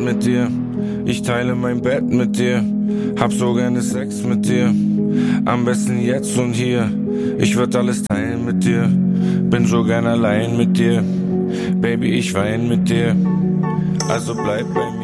mit dir. Ich teile mein Bett mit dir. Hab so gerne Sex mit dir. Am besten jetzt und hier. Ich würd alles teilen mit dir. Bin so gern allein mit dir. Baby, ich wein mit dir. Also bleib bei mir.